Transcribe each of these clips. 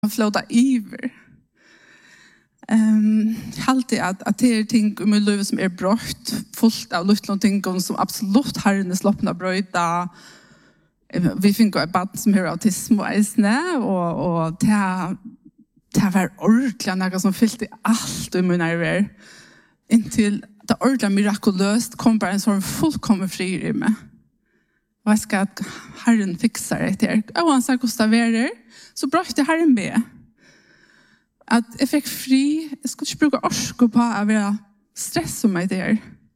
flåta iver. Alltid att det är ting i mitt liv som är brott, fullt av luftslån ting som absolut har en sloppna bröjda. Vi fick ett barn som har autism och äsne och det var ordentligt något som fyllde allt i min nerver. Intill det ordentligt mirakulöst kom bara en sån fullkommen fri i mig. Och jag ska att Herren fixar det till. Och han sa Gustav Verer, så bråkte Herren med. Att jag fick fri, jag skulle inte bruka orsko på att vara stress om mig där.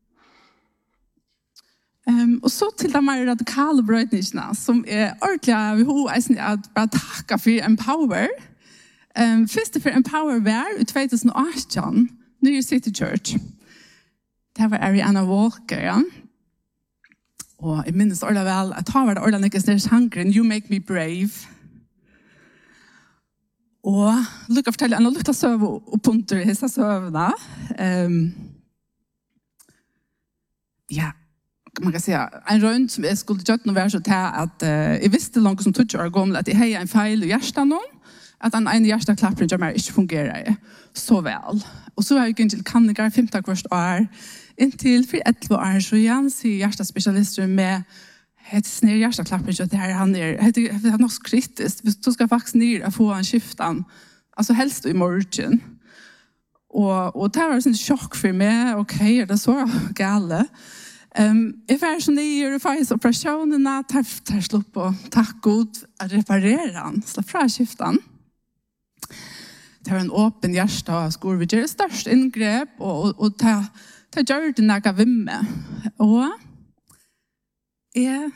Och så till de här radikala brötningarna som är ordentliga vid hoveisen att bara tacka för Empower. Först för Empower var i 2018, New York City Church. Det var Ariana Walker, ja. Og jeg minnes ordet vel, at han var det ordet ikke snart sangren, You Make Me Brave. Og lukka fortelle, han har lukta søve og punter i disse søvene. Ja, man kan säga en rønt som jeg skulle gjøre noe være så til at jeg visste langt som 20 år gammel at jeg har en feil i hjertet nå, at den ene hjerteklappen gjør meg ikke fungerer så vel. Og så har jeg ikke til kanniger 15 kvart år, inntil for 11 år så igjen sier hjertespesialister med et snir hjerteklappen så det her han det er nok kritisk. Hvis du skal faktisk ned og få en skiften, altså helst i morgen. Og det var en sjokk for meg, ok, det så gale. Jeg var så nye og faktisk operasjonene, tar slupp og takk god å reparere han, slapp fra skiften. Det var en åpen hjerte og skulle vi gjøre størst inngrep og det gjør det noe vimme. Og jeg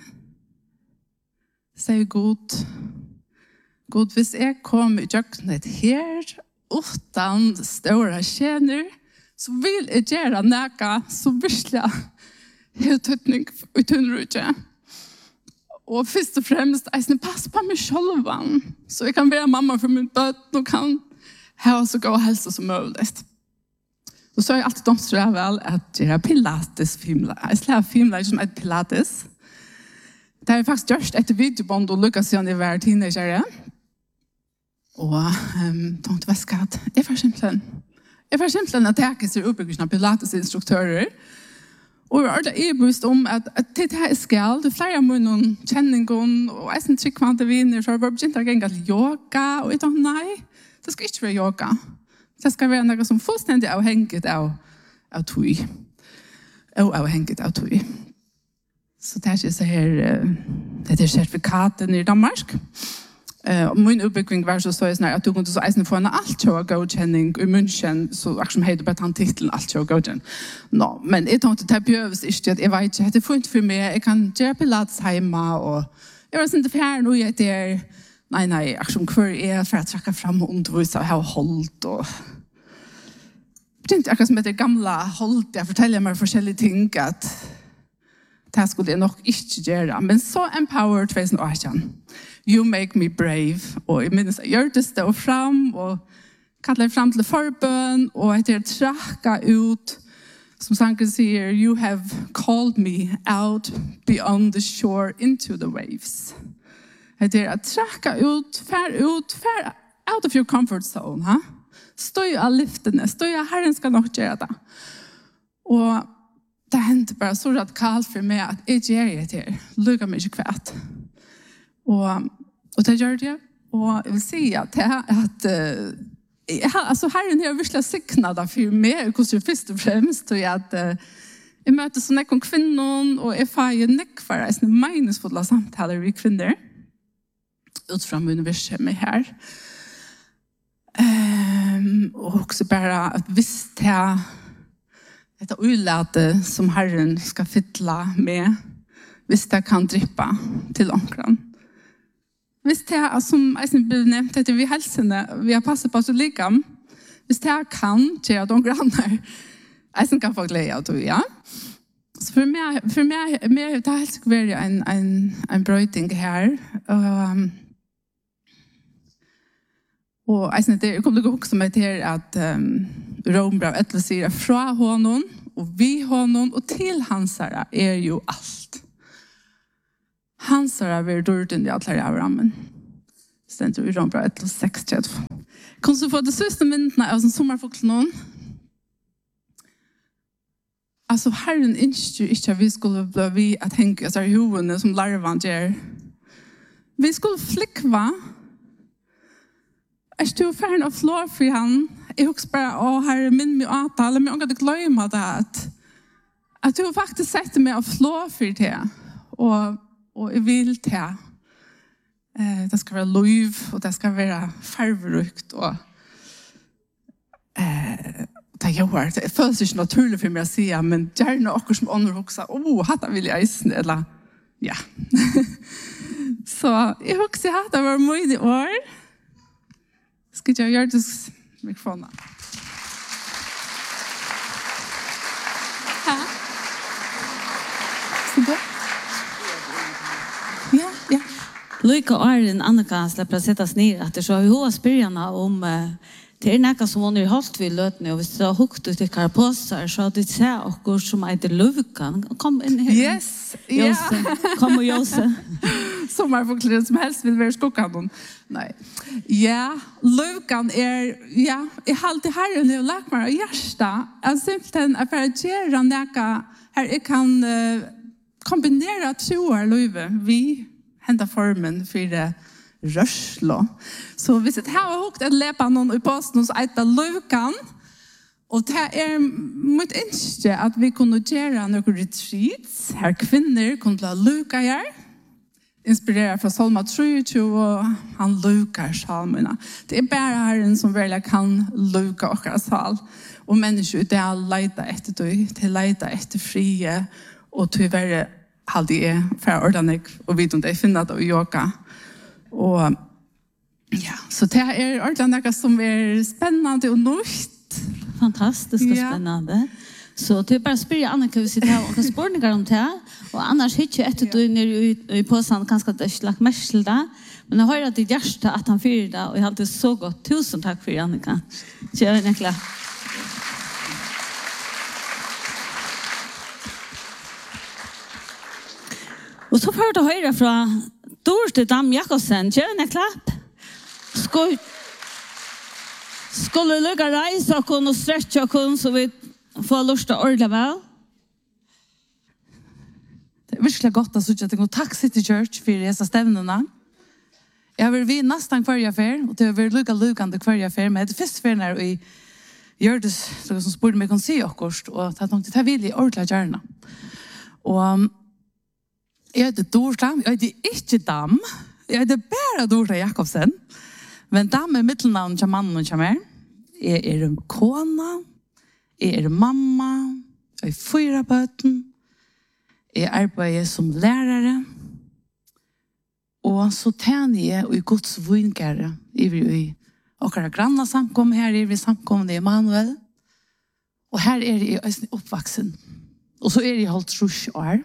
sier god, hvis jeg kom i jøknet her utan store tjener, så vil jeg gjøre noe som virkelig har tøtning i tunnrutje. Og først og fremst, jeg passer på meg selv, så jeg kan være mamma for min bøtt og kan ha så god helse som mulig. Og så har jeg alltid domstret vel at jeg har pilates-filmler. Jeg har filmler som et pilates. Det har jeg faktisk gjort etter videobånd og lukket siden jeg var teenager. Og tenkte, hva skal jeg? Jeg var simpelthen at jeg ikke ser oppbyggelsen av pilates-instruktører. Og jeg har bevisst om at det her er skjald. Det er flere av noen kjenninger, og jeg synes ikke kvante viner, så har jeg bare begynt å gjøre yoga, og jeg tenkte, nei, det skal ikke være yoga. Det skal være noe som fullstendig avhengigt av tog. Og avhengigt av tog. Så det er ikke så her, det er sertifikaten i Danmark. Og min utbygging var så sånn at du kunne så eisen få en alt og godkjenning i München, så akkurat som heter bare den titlen alt og godkjenning. Nå, men jeg tenkte det behøves ikke, at jeg vet ikke, det er funnet for meg, jeg kan gjøre pilates hjemme, og jeg var sånn til fjern, og jeg er Nei, akkurat hver er for å trekke frem og undervise og ha holdt og akkurat som heter gamle holdt, jeg forteller meg forskjellige ting at det skulle jeg nok ikke gjøre. Men så Empower 2018. You Make Me Brave. Og jeg minnes jeg gjør det stå frem og kaller jeg frem til forbønn og etter trakka ut som sangen sier You have called me out beyond the shore into the waves. Det er at trakka ut, fær out of your comfort zone. Ha? Støy av liftene, støy av Herren skal nok gjøre det. Og det hendte bare så radikalt for meg at jeg gjør det til, lukker meg ikke kvært. Og det gjør det, og jeg vil si at altså Herren har virkelig siknet det for meg, hvordan først og fremst, og at jeg møter sånne kvinner, og jeg får nekk for det, meningsfulle samtaler med kvinner, ut fra universet med her. Og også bare at hvis det er dette ullete som Herren skal fylle med, hvis det kan dryppe til omkring. Hvis det er, som jeg ble nevnt etter vi helsene, vi har passet på så likam, hvis det kan gjøre de grannar, jeg kan få glede av det, ja. Så for meg det har helt sikkert vært en brøyting her, og jeg kommer til å huske meg til at Rombrev etter sier fra honom, og vi honom, og til hansara er jo alt. Hansara vil dørten i alle rammen. Stendur i Rombra 1:6. Kan du få det sista myndene av sånn sommerfoklen? Alltså Herren ønsker ikke at vi skulle bli at henke oss i hovene som larven gjør. Vi skulle flikva. Jeg stod ferdig og flår for han. Jeg husker bare, Herre, minn meg avtale, men jeg kan ikke glemme det at du faktisk setter meg og flår for det. Og jeg vil det. Det skal være lov, og det skal være farverukt, og det gjør det. Det føles ikke naturlig for meg å si, men gjerne akkurat som ånder husker, hatt vil jeg eisen, eller ja. Så jeg husker at det var mye i år. Skal jeg gjøre det mikrofonen? Så det? Ja. Lykke og Arjen Annika slipper å sette oss ned etter, så har vi hva spørjene om det noe som hun holdt vi løtene, og hvis du har hukt ut i karpåser, så har du sett akkurat som heter Løvkan. Kom inn her. Yes, ja. Kom og Jose. Sommerforklare som helst vil være skukkan. Nei. Ja, Løvkan ja, jeg har alltid herren og lagt meg av hjertet. Jeg simpelthen er for å gjøre noe her jeg kan kombinere troer løyve vi henter formen for det rørslo. Så hvis jeg har hukt et lepa noen i posten så etter Løvkan, og det mitt ønske at vi kunne gjøre noen retreats, her kvinner kunne bli luka her, inspireret fra Salma 23, og han lukar salmene. Det bare Herren som virkelig kan luka akkurat sal, og mennesker det leita etter det, til leita etter frie, og til være halde fra ordanek, og vidt om det finner det å yoga. Og ja, så det ordentlig som spennende og nytt. Fantastisk og spennende. Så det bare spør Annika hvis jeg har noen spørninger om det, og annars hittar jeg etter du nere i påsen, kanskje det ikke lagt mest til det, men jeg hører at ditt hjerte at han fyrer det, og jeg har alltid så godt. Tusen takk for Annika. Kjør Nikla. Og så får du høre fra Dorte Dam Jakobsen. Kjør Nikla. Skulle lykke reise og stretche så vi får lyst til å ordle vel. Det virkelig godt å sitte til Takk City Church for disse stevnene. Jeg har vært nesten hver affær, og det har vært lukkende hver affær, men det første ferien her i Gjørdes, som spurte meg om å si akkurat, og det vil jeg ordentlig gjerne. Og jeg heter Dorte, jeg heter ikke Dam, jeg heter bare Dorte Jakobsen, men Dam middelnavn til mannen og til meg. Jeg kona, jeg mamma, jeg 4 bøten, jeg arbeider som lærere, og så tjener jeg i Guds vingere i akkurat granna samkommet her, i samkommet i Emanuel, og her jeg oppvaksen, og så jeg holdt 30 år.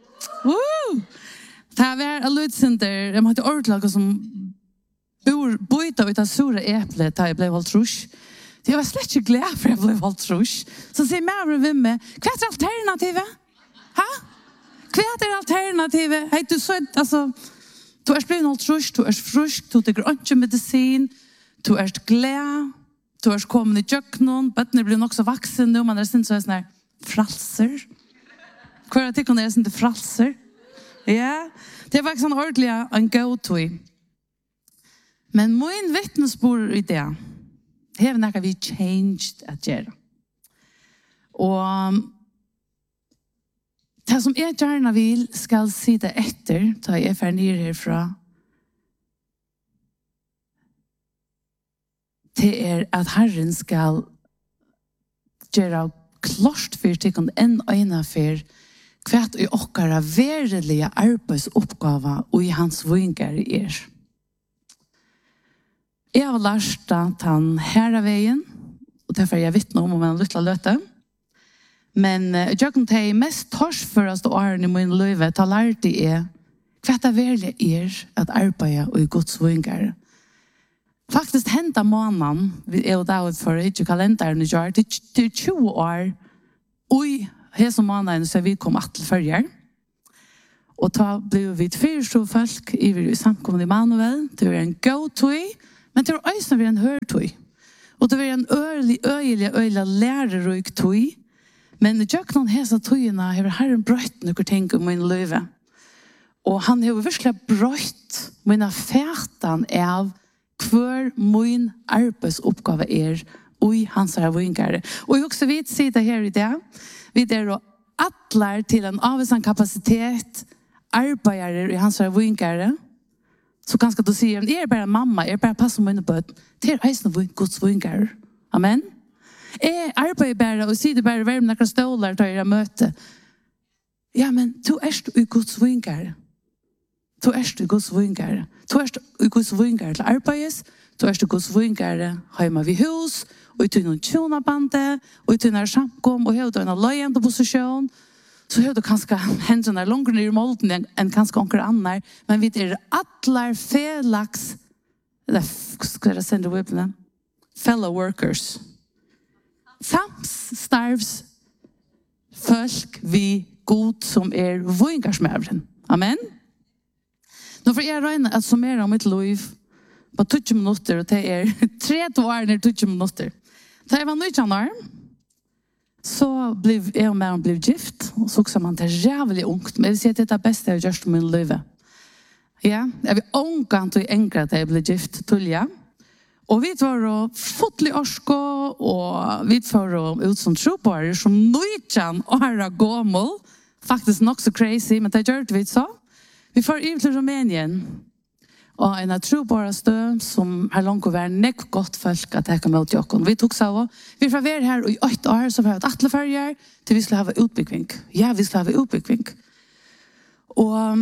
Det har vært en lydsenter, jeg måtte ordentlig som bøyta ut av sura eplet da jeg ble holdt 30. Jeg var slett ikke glad for jeg ble holdt 30. Så sier meg og Vimme, hva alternativet? Hæ? Hva alternativet? Hei, du så, altså, du blevet holdt 30, du frusk, du tykker ikke medisin, du glad, du kommet i jøkkenen, bøttene blir nok så vaksen nå, man sin så sånn her fralser. Hva det ikke om det sånn til fralser? Ja, det var ikke sånn ordentlig en go-to. Men min vittnesbord i det, det er noe vi changed at gjøre. Og det som jeg gjerne vil skal si det etter, da jeg ned herfra, det at Herren skal gjøre klart for til en øyne for hva i okkara verilige arbeidsoppgaver og i hans vinger Jeg har lært at han her av veien, og derfor jeg vittner om en liten løte. Men jeg kan ta mest torsføreste årene i min liv, ta lærte jeg hva det virkelig at arbeide og i Guds vinger. Faktisk hentet måneden, jeg og David for ikke kalenderen i år, til 20 år, og hese måneden så vi kom til førjer. Og da ble vi 4 folk i samkommet i Manuel. Det var en go-tøy, men det var også en hørtøy. Og det var en øyelig lærerik tøy. Men jeg noen hese tøyene har Herren brøtt noen ting om min løyve. Og han har virkelig brøtt mine fætan av hver min arbeidsoppgave og hans vinkere. Og jeg også vidt si det her i det. Vi atler til en avvisan kapasitet arbeidere i hans vinkere. Så kanskje du sier, jeg bare mamma, jeg bare passer mine bøtt. Det eisen Guds vinkere. Amen. Jeg arbeider bare og sier det bare hver med noen ståler til jeg møte. Ja, men du i Guds vinkere. Du i Guds vinkere. Du i Guds vinkere til arbeides. Du i Guds vinkere hjemme ved hus. Og i noen tjonabande. Og i noen samkom. Og i noen løyende posisjon. Så har du kanskje hendene langt ned i målten enn kanskje onker annar. Men vi atler felaks. Eller skal jeg sende webene? Fellow workers. Samstarvs folk vi god som vinkarsmævren. Amen. Nå får jeg regne at summere om mitt liv på 20 minutter, og det 3 år ned 20 minutter. Da jeg var 19 år, så blev jeg og meg blev gift, og så sa man det jævlig ungt, men jeg vil si at det det beste jeg har gjort i min liv. Ja, jeg vil ångant og enkelt at jeg ble gift, Tullia. Og vi var fotlig orsko, og vi var ut som troparer, som nøytjan og herra gåmål. Faktisk nok så crazy, men det gjør vi så. Vi var i til Rumænien, og en av troparer stø, som har langt å være nekk godt folk at jeg kan møte jokken. Vi tok seg av, vi var her i 8 år, så var vi 8 ferger, til vi skulle ha utbygging. Ja, vi skulle ha utbygging. Og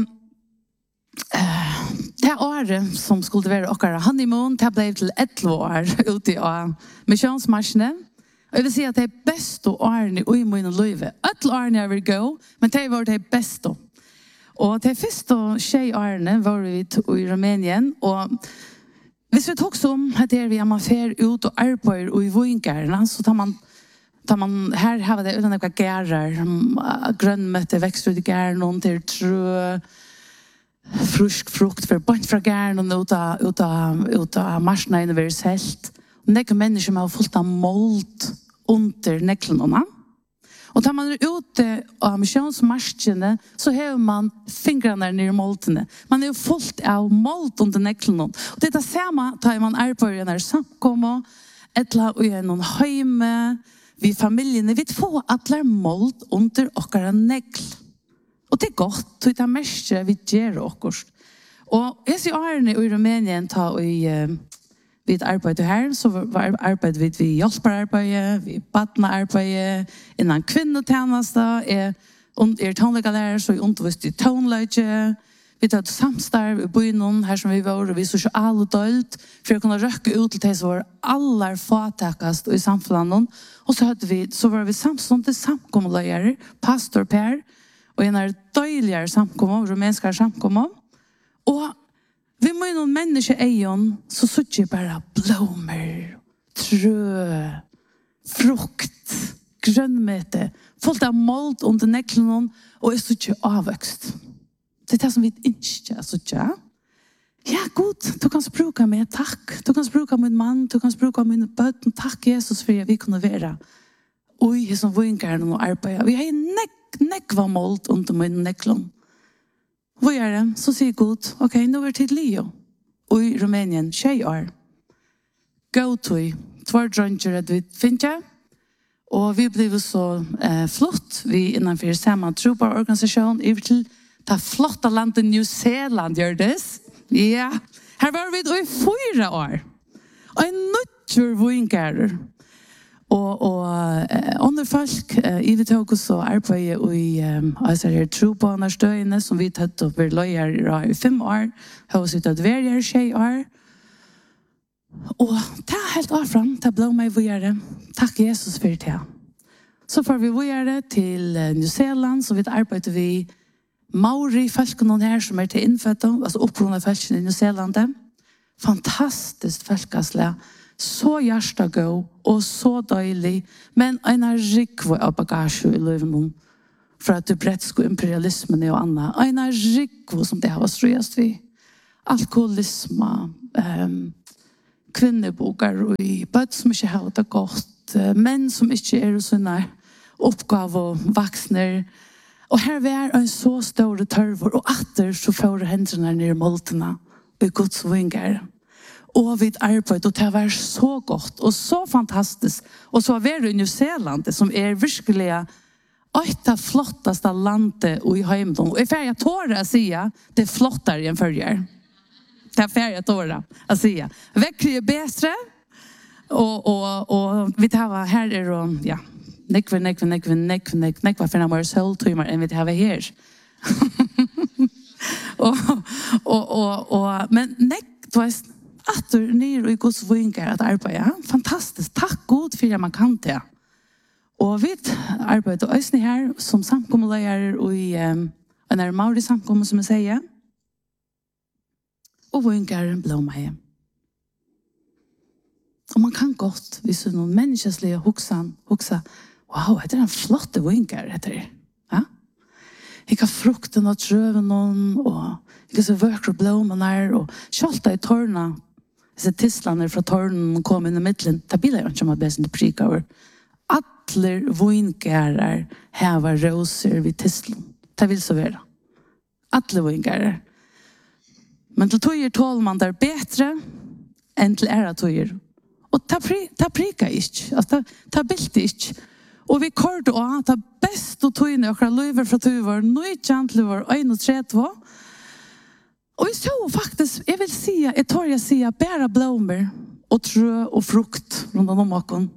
det året som skulle være okkara honeymoon, det ble til 11 år ute av misjonsmarsjene. Og jeg vil si at det beste årene i min liv. 11 årene jeg vil gå, men det var det beste. Og de første 6 årene var vi i Rumænien, og hvis vi tok som at vi er fer ut og arbeider og i vinkerne, så tar man her har det uten noen gærer, grønnmøtte, vekster ut i gæren, noen til trø, frusk frukt för bort från garden och ut av marsna in över selt. Och det kan människor som har fullt av mold under neklarna. Och tar man ute av missionsmarscherna så har man fingrarna ner i moldene. Man är fullt av mold under neklarna. Och det är samma tar man arbetar när samkomma eller i någon hemme vid familjen. Vi får alla mold under och nekl. Og det godt, det mest vi gjør akkurat. Og jeg sier årene i Rumænien, vi arbeider her, så arbeider vi hjelperarbeid, vi badnearbeid, innan kvinnetjeneste, tonleikalærer, så undervist i tonleikje, vi tar samstarv i byen her som vi var, og vi så ikke alle dølt, for å kunne røkke ut til det som var aller fatakast i samfunnet. Og så var vi samstående samkommeløyere, pastor Per, og en døyligere samkommer, rumenskere samkommer. Og vi må noen mennesker eion, så sutter jeg bare blommer, trø, frukt, grønnmete, fullt av mold under neklene, og jeg sutter avvøkst. Det det som vi ikke sutter. Ja, god, du kan bruke meg, takk. Du kan bruke min mann, du kan bruke mine bøtten. Takk, Jesus, for at vi kunne være. Oi, som vinkerne og arbeider. Vi har nekva mold under min neklon. Hvor det? Så sier god, ok, nå er det til Leo. Og i Rumænien, 6 år. Go to, 2 drønner at vi finner. Og vi ble så flott. Vi innenfor samme troparorganisasjon. I til det flotte landet New Zealand gjør det. Ja, her var vi i 4 år. Og en nødvendig vinkere. Og andre folk, i vi tog oss og arbeidet i trobanerstøyene, som vi tatt opp ved løyer i 5 år, har vi sittet ved her 6 år. Og det helt avfram, det ble meg videre. Takk Jesus for det. Så får vi videre til New Zealand, så vi arbeider vi Maori-folkene her, som til innfødte, altså oppgående folkene i New Zealand. Fantastisk folkeslig. Så hjertegå og så døylig, men en rikve av bagasje i livet. för att det bretska imperialismen och annat. Ena rikvo som det har ströjast vid. Alkoholism, kvinnebokar och bøtt som inte har det gott. Män som inte är sådana uppgav vaksner. Och här var en så stor törvor och atter så får händerna ner i molterna i Guds vingar. Och vid arbete och det var så gott och så fantastiskt. Och så var det i New Zealand som är verkligen ett av flottaste landet i hemdom. Och ifall jag tårar att säga det är flottare än förr. Det är färdigt tårar att säga. Väcker är bättre. Och vi tar här är det, ja. Nekva för några soltimmar än vi har här. Men du vet att du ner i Guds vingar att arbeta. Fantastiskt. Tack Gud för att man kan det. Och vi arbetar också här som samkommelare i en Mauri samkommel som jag säger. Och vingar blå mig. Och man kan gott hvis någon människosliga huxa. Wow, det är en flott vingar heter det. Ja? Jag kan frukten och tröven och jag så vackra blommor och skjolta i torna. Så tisslarna från tornen kom in i mitten. Det blir ju inte som att bäst inte prika över. Alla vingar har roser vid tisslan. Det vill så vara. Alla vingar. Men till tojer tål man där bättre än till ära tojer. Och ta prika inte. Alltså ta bild inte. Och vi korte och ta bäst och tojne och löver från tuvor. Nöjtjant löver 1,32. Och vi så faktiskt, jag vill säga, jag säga bära blommor och trö och frukt runt om åken.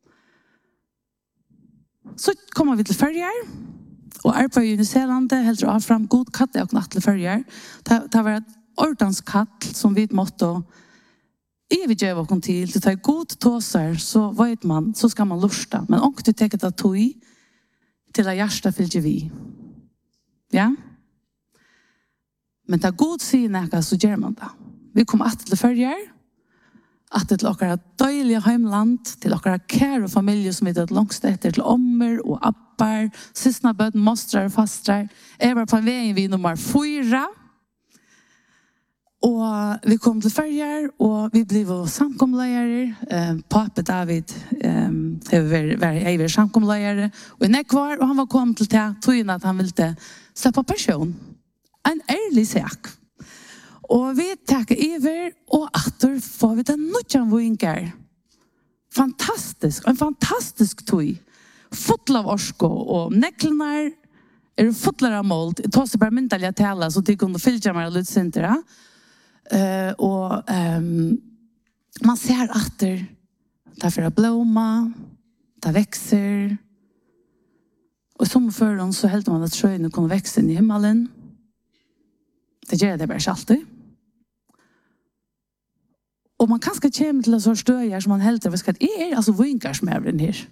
Så kommer vi till färger. Och arbetar i New Zealand, helt av fram god katt och natt till färger. Det var ett ordans katt som vi måste evigt göra och till. Det tar god tåsar så vet man, så ska man lusta. Men om du tänker att tog till att hjärsta fyller vi. Ja? Men ta god sina så gör man det. Vi kommer att till färger. Att det till åkara döjliga hemland. Till åkara kär och familjer som är långst efter. Till ommer och appar. Sysna böd, mostrar och fastrar. Jag var på vägen vid nummer 4. Och vi kom till färger. Och vi blev samkomlejare. Pappa David var samkomlejare. Och jag kvar. Och han var kommit till det. Tog att han ville släppa person. En ärlig sak. Och vi tackar över och åter får vi den nutjan vinkar. En fantastisk tog. Full av orsko och näcklarna är fulla av mold. Det tar sig bara mentaliga tala så det kunde fylla mig lite senare. Och man ser åter därför att blomma, det växer. Och som för dem så helt man att sjöarna kunde växa in i himmelen. Det gör det bara alltid. Och man kanske kommer till en sorts stöjar som man helt över att är alltså vinkar som är den här.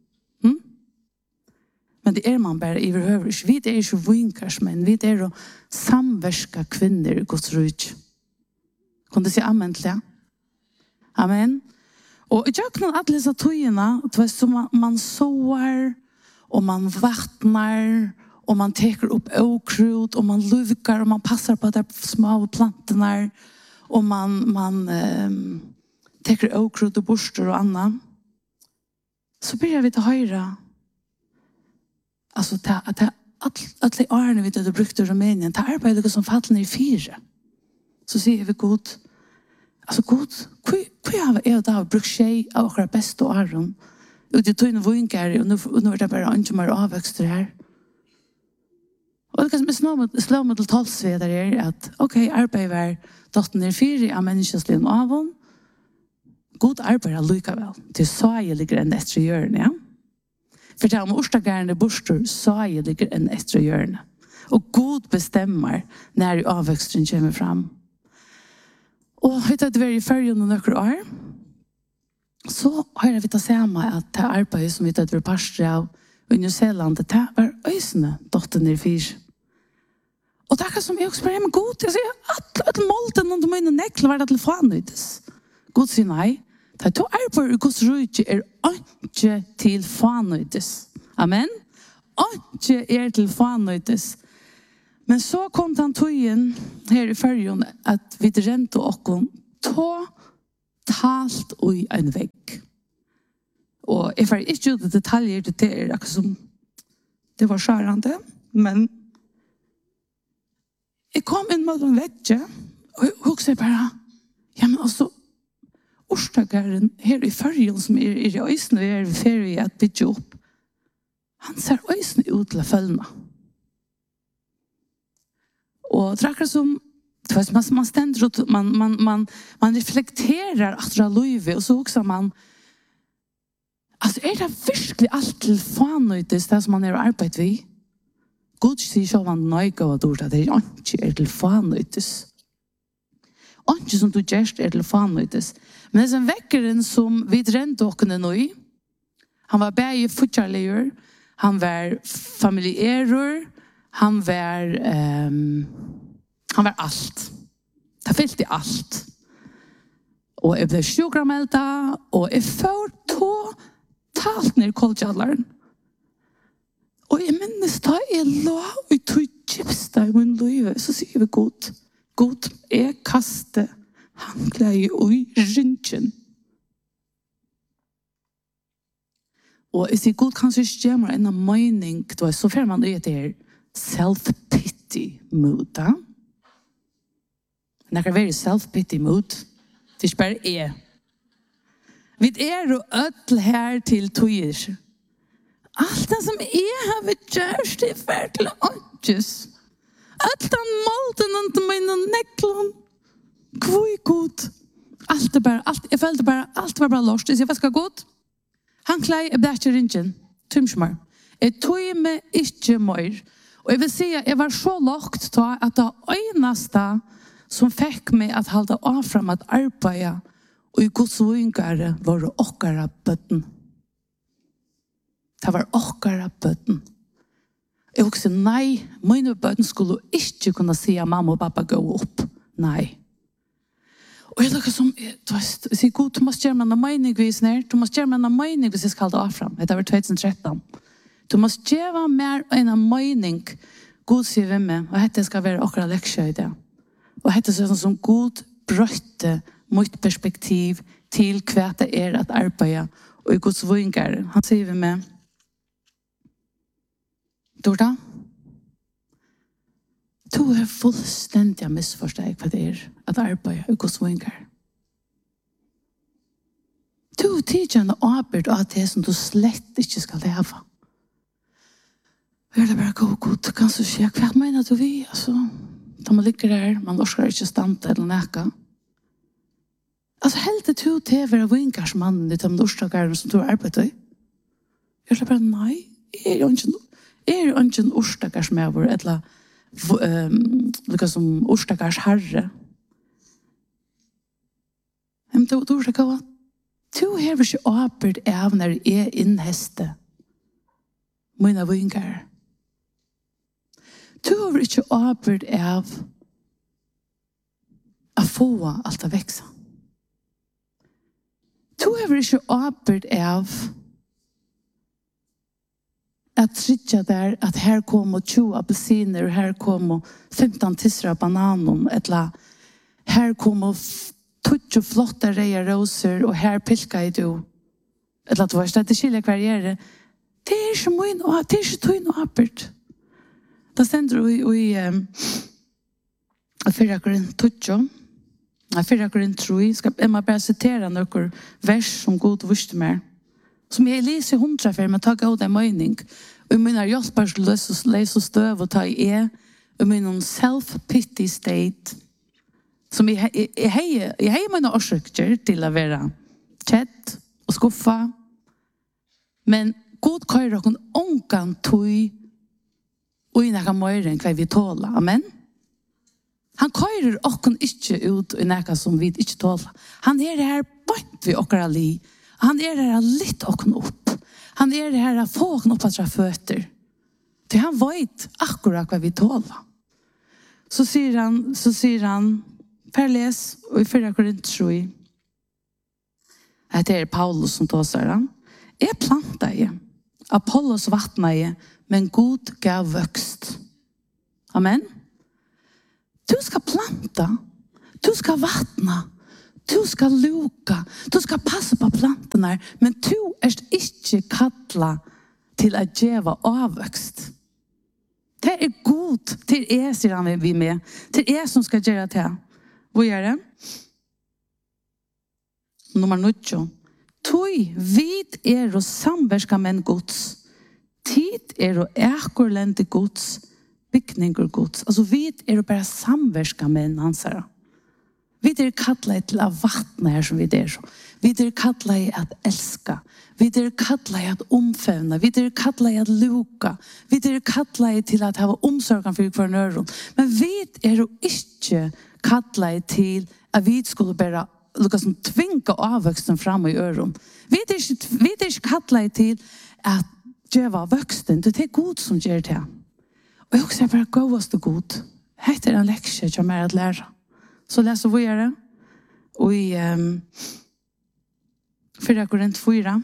Men det är man bara överhuvud. Vi är ju vinkars men vi är samverska kvinnor i Guds rike. Kan du säga amen till det? Amen. Och jag kan att läsa tojerna så man sår och man vattnar och man tar upp okrut och man luvkar och man passar på de små plantorna och man tar okrut och borstar och annat. Så börjar vi att höra alltså att alla åren vi hade brukt i Rumänien det arbetar som faller i 4. Så säger vi god alltså god hur är det att bruka sig av våra bästa åren och det tog en vinkar och nu är det bara inte mer avväxter här. Och det som slår med till talsvedare är att arbetar dottern är 4 av människosligen av hon. God arbetar lika väl. Det sa jag ligger en extra hjörne, ja. För det om orstagarande borstor sa jag ligger en extra hjörne. Och God bestämmer när avväxten kommer fram. Och vet att det var i färgen och några år. Så har jag vet att säga att det arbetar som vet att det var pastor av i New Zealand. Det var ösne dottern är 4. Och det är som jag också bara, men God, jag säger att molten och de mina näcklar var det till fannyttes. God säger nej. Det är arbetar i Guds rike är inte till fannyttes. Amen. ikke til fanøytes. Men så kom den tøyen her i fyrjon at vi rente okken totalt i en vegg. Og jeg får ikke ut detaljer til det akkurat som det var skjærende, men jeg kom inn med en vegg, og jeg husker bare, ja, men altså, årstakeren her i fyrjon som i øysene vi i ferie at bygge opp, han ser øysene ut til å følge. Og det akkurat som, man stender ut, man reflekterer etter livet, og så husker man, altså, det virkelig alt til fanøytes det som man arbeidet ved? God sier så man nøyga og dårlig at det ikke til fanøytes. Ikke som du gjørst til fanøytes. Men det er vekkeren som vi drente åkene nå i. Han var begge futjarliger, han var familierer, han var alt. Det fyllt i alt. Og jeg ble sjukrammelda, og jeg får totalt ned i koldsjalleren. Og jeg minnes da jeg lå og tog gypsta i min liv, så sier vi god, jeg kaster handklæge i rynken. Og jeg sier, god, kanskje ikke gjør meg en mening, så får man det her self-pity mood, da? Det kan være self-pity mood. Det er ikke bare jeg. Vi jo ødel her til tøyer. Alt det som jeg har gjort, det fer til åndes. Alt den måten til mine neklon. Kvoi god. Jeg følte bare, alt var bare lort. Jeg sier, hva skal god? Han klei, jeg ble ikke ringen. Tymsmar. Jeg tog meg ikke mer. Og jeg vil si at jeg var så lagt til at det eneste som fikk meg at holde av frem at arbeide og i Guds vingare var okkara bøtten. Det var okkara bøtten. Jeg også, nei, mine bøtten skulle ikke kunne si at mamma og pappa gå opp. Nei. Og jeg lukker som, du sier, god, du måste gjøre meg en meningvis nær. Du måste gjøre meg en meningvis jeg skal holde av frem. Det var 2013. Du måste gjøre mer en mening. God sier vi med, og dette skal være okkara leksjøy i det. Og dette er sånn som god brøtte mot perspektiv til hva det at arbeide og i Guds vingare. Han sier vi med, Dorda, du fullstendig misforstått hva det at arbeide i Guds vingare. Du tidligere arbeid av det som du slett ikke skal leve. Det bare god, kan du se, hva mener du vi? Altså, da man ligger der, man orsker ikke stande eller nækka. Altså, helt det to til å være vingarsmannen i de årstakerne som du har arbeidet i. Jeg bare, nei, jeg jo ikke en årstakarsmøver, eller liksom årstakars herre. Men du årstakar hva? Du har ikke arbeid av når jeg innheste mine vingar. Du har ikke arbeid av å få alt å vekse. Du har ikke arbeid av at trykke der at her kommer 20 appelsiner, her kommer 15 tisser av bananen, eller her kommer 20 flotte reier roser, og her pilker jeg du. Eller at det er skillig hver gjøre. Det er ikke min, det er ikke tøyne arbeid. Da stender du i 4 Korint 2, 4 Korint 3, jeg må bare sitere noen vers som god vurste meg, som jeg leser 100 for, men tar av det mening, og min hjelper til å lese støv og ta i og min self-pity state, som jeg har mine årsaker til å være kjett og skuffa, men god kører noen ångan tog og i noen mer enn hva vi tåler. Amen? Han kører åkken ikke ut i noe som vi ikke tåler. Han det her bort ved åkere li. Han det her litt åkken opp. Han det her få åkken opp at føtter. Til han vet akkurat hva vi tåler. Så sier han, per les, og i 4 Korint 3, det er Paulus som tåser han, jeg planter jeg, Apollos vattnade, men Gud gav växt. Amen. Du ska planta, du ska vattna, du ska luka, du ska passa på plantorna, men du är inte kalla till att geva avväxt. Det är god, det är sedan vi med. Det är som ska göra det. Vad gör det? Nummer 9. Tui vid er och samverska med Guds. Tid er och äkorlände Guds. Byggningar Guds. Alltså vid er och bara samverska med ansara. Vi är kallade till att vattna här som vi är. Vi är kallade att älska. Vi är kallade att omfävna. Vi är kallade att luka. Vi är kallade till att ha omsorgen för kvar öron. Men vi är inte kallade till att vi skulle bara liksom tvinga avväxten fram i öron. Vi är inte kallade till att geva växten. Det är Gud som gör det. Och jag också bara gåvaste Gud. Det är en lektion som är att lära. Så läser vi det. Och i 4 Korint 4.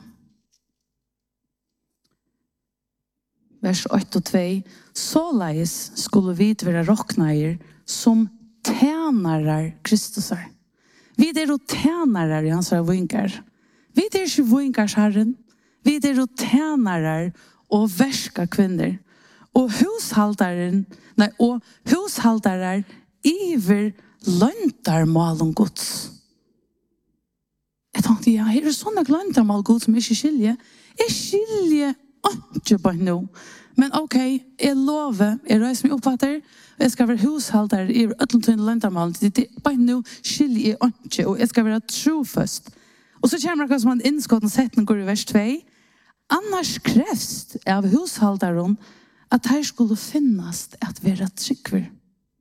Vers 8-2. Såleis skulle vi vara rocknaer som tjänarar Kristusar. Vi är och tjänarar i hans vinkar. Vi är inte vinkars herren. Vi är och tjänarar och värska kvinnor. Och hushållare iver löntarmal om Guds. Jag tänkte, ja, är det sådana löntarmal Guds som inte skiljer? Jag skiljer inte bara nu. Men okej, jag lovar, jag röjser mig uppfattar, jag ska vara hushållare i ötluntunna löntarmal. Det är bara nu skiljer jag inte, och jag ska vara trofast. Och så kommer det som en inskottens sättning går i vers 2. Annars krävs av hushållaren att här skulle finnas att vara tryggver.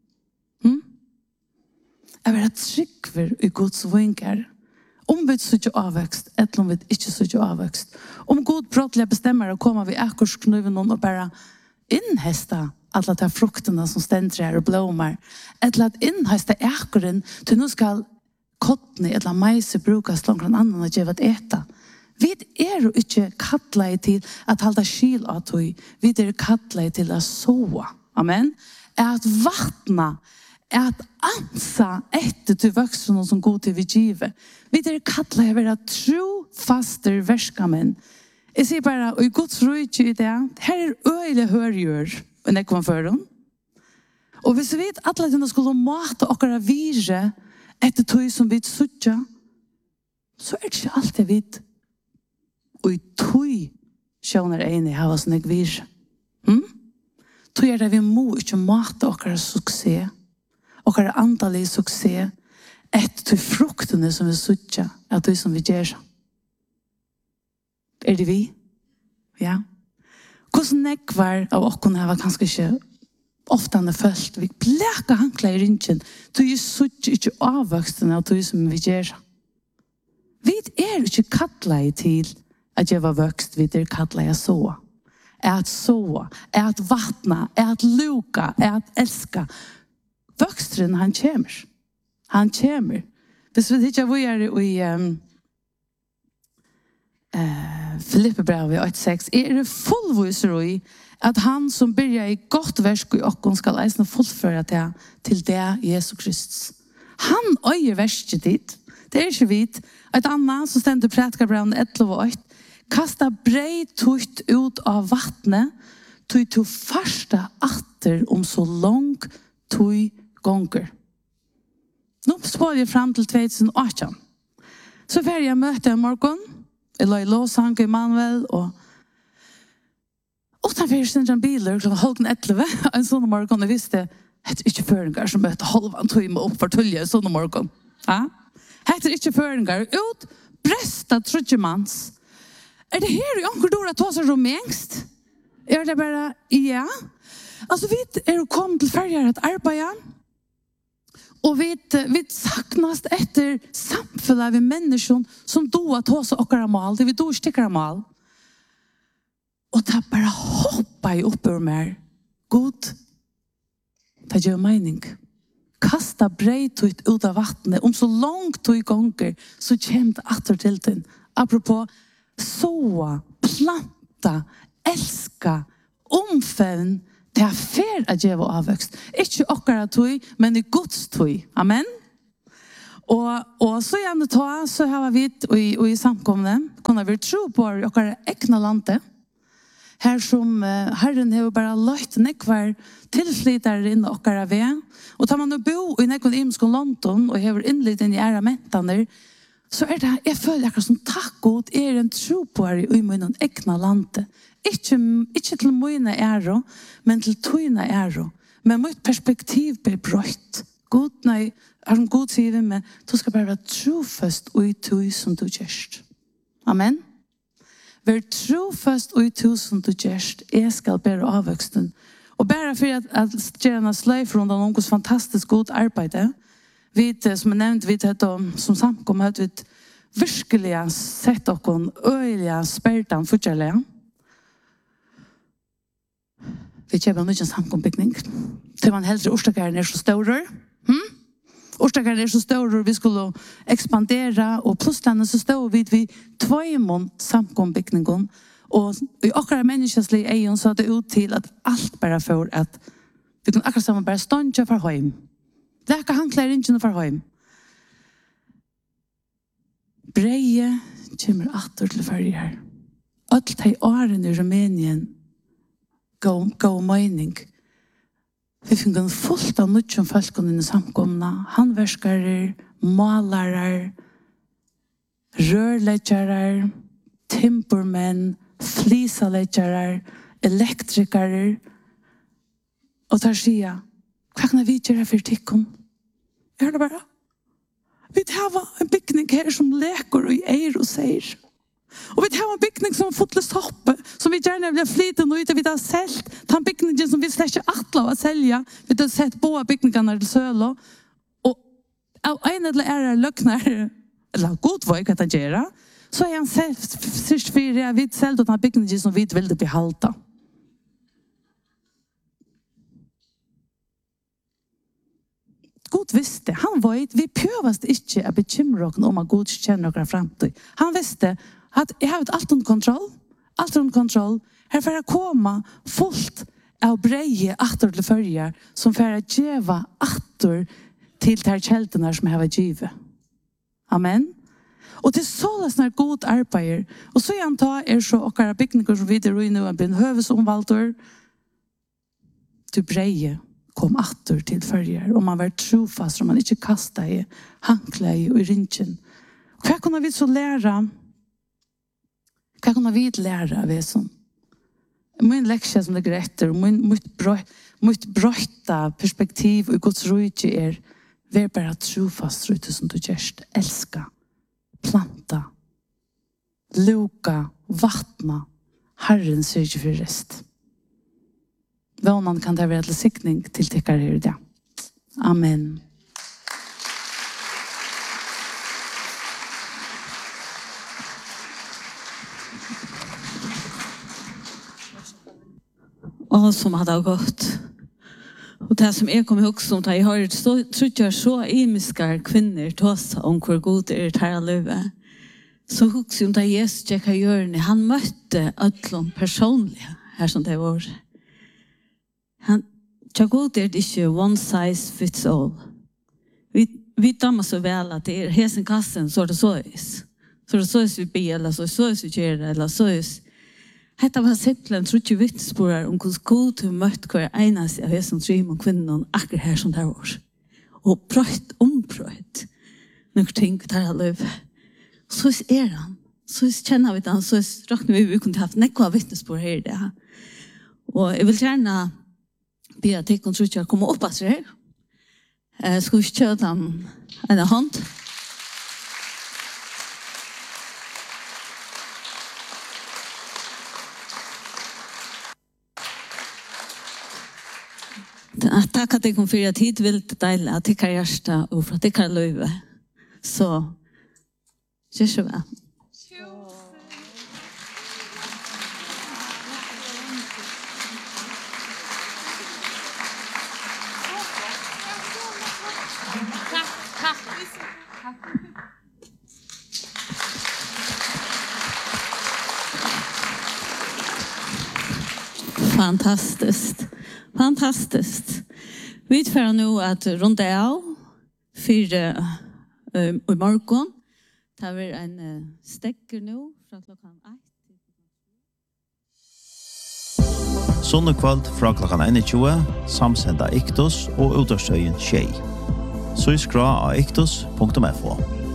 Att vara tryggver i Guds vinkar. Om vi inte avväxt, eller om vi inte avväxt. Om Gud brottliga bestämmer att komma vid äkorsknuven och bara inhästa alla de frukterna som ständer här och blommar. Eller att inhästa äkoren till nu ska kottne eller majse brukas långt från annan att ge att äta. Vi är ju inte kallade till att hålla skil av tog. Vi är kallade till att sova. Amen. Att vattna. Att ansa efter till vuxna som går till vid givet. Vi är kallade att vara trofaster verkamän. Jag säger bara, och i Guds rike i det, här är öjliga hörgör när jag kom för dem. Och hvis vi vet att alla skulle mata och vire efter tog som vi suttja, så är det inte alltid vidt. Og i tog sjåner enig har oss negvir. Tog er det vi må ikke mata okkara suksess, okkara antallig suksess, etter fruktene som vi suttja, at det som vi gjør. Er det vi? Ja. Hvordan nekvar av okkene var kanskje ikke ofte han følt. Vi bleka hankla i ringen, tog er suttja ikke avvøkstene av det som vi gjør. Vi er ikke kattlet til att jag var växt vid det kallar jag så. Att vattna, att luka, att älska. Växtren han kommer. Han kommer. Hvis vi tittar vad är i Filippebrevet 8:6 är det fullvisar i att han som börjar i gott verk i okkon skal eisne fullföra det till det Jesus Kristus. Han øyer verket dit. Det är inte vidt. Ett annat som ständer prätkabrand 11:8. Kasta breit tutt ut av vattnet, tog to första atter om så långt tog gånger. Nu spår jag fram till 2018. Så var jag möte en morgon, jag la i låsang i Manuel, och utanför sin bilar, klockan 11:30, en sån morgon, och visste, det är inte föringar som möter halvan timme upp för tulja en sån morgon. Ja? Det är inte föringar, ut, bresta trutjemans. Är det här i Ankeldora tar sig romängst? Är det bara, ja. Alltså vi är kom till färger att arbeta. Och vi saknas efter samfället av människor som då att ta sig åkara mal. Det vi då stickar mal. Och det bara hoppa i upp ur mer. God. Det gör mening. Kasta breit ut av vattnet. Om så långt du gånger så kommer det åter till den. Apropå så planta, elska omfevn det er fer at gjeva avvøkst. Ikke okkara tøy, men i Guds tøy. Amen. Og så gjerne ta, så har vi i samkomne, kunne vi tro på okkara egna lande, her som Herren har bare løyt nekvar tilflytare inn okkara ved, og tar man å bo i nekvar imskon London, og har innlitt inn i æra mentaner, så det, jeg føler akkurat som takk god en tro på her i munnen egna lande. Ikke til mine æro, men til tøyne æro. Men mitt perspektiv blir brøtt. God, nei, som God sier vi med, du skal bare være trofast og i tøy som du gjørst. Amen. Vær trofast og i tøy som du gjørst. Jeg skal bære avvøksten. Og bare for at gjerne sløyf rundt om noen fantastisk god arbeid, vi, som jeg nevnte, vi som samkom, hadde vi virkelig sett dere øyelige spertan fortjellige. Vi kjøper en samkombygning. Til man heldre årstakeren så større. Årstakeren så større, vi skulle ekspandere, og plutselig så stod vi tvøymon samkombygningen. Og i akkurat menneskeslig egen så hadde det ut til at alt bare for at vi kunne akkurat sammen bare stående for hjem. Leka hankler ikke for hjem. Breie kommer atter til ferger. Alt de årene i Rumænien gå mening. Vi fikk en fullt av noe som folk i samkomna. Handverskere, malere, rørleggere, timpermenn, flisaleggere, elektrikere. Og der sier, hva kan vi gjøre for tikkene? Jeg det bare. Vi har en bygning her som leker og eier og sier. Og vi har en bygning som har fått lyst hoppe, som vi gjerne vil flyte nå ut, og vi har selgt den bygningen som vi slett ikke atler å selge. Vi har sett både bygningene til Sølo, og av en eller løkner, eller god var ikke at han gjør, så han selv sørst for at vi selger den bygningen som vi ville behalta. God visste, han vet, vi prøvast ikke å bekymre oss om at God kjenner oss fremtid. Han visste at jeg har alt under kontroll. Her får jeg komme fullt av breie atter til følger, som får jeg gjøre atter til de kjeldene som jeg har givet. Amen. Og til så løsner god arbeider. Og så han tar så okkara bygninger som videre og nå blir høvesomvalter til breie kom atter til følger, og man var trofast, og man ikke kastet i hankleie og i ringen. Hva kunne vi så lære? Hva kunne vi lære av det som? Min leksje som ligger etter, mitt brøyta perspektiv og Guds rydde vær bare trofast rydde som du gjørst. Elska, planta, luka, vattna, Herren sørger for rest. Vånan kan det være til sikning til tikkere i det. Amen. Og som hadde gått. Og det som jeg kom ihåg som jeg har trodd jeg så imiske kvinner tås om hvor god her livet. Så husk om det Jesus tjekka hjørne. Han møtte ødlom personlig her som det var. God ikke one size fits all. Vi damer så vel at det hesen kassen så det sås. Så det sås vi be, eller så sås vi gjøre, eller sås. Hetta var simpelthen trodde vittnesbord om hvordan god har møtt hver eneste av hesen drøm og kvinnen akkurat her som det var. Og prøyt, omprøyt. Noen ting der har løp. Så han. Så kjenner vi den, så råkner vi kunne haft nekva vittnesbord her i det. Og jeg vil gjerne be at jeg tror ikke komme opp etter her. Skal vi kjøre den en hånd? Takk at jeg kom for at hit vil det deilig at jeg har hjerte og for at jeg har løyve. Så, gjør så vel. Fantastiskt. Fantastiskt. Vi får nu att runda av för i morgon. Det blir en stekker nu från klockan 1. Sunnekvöld fra klokkan 21, samsenda Iktus og utårstøyen Tjei. Så skra av iktus.fo.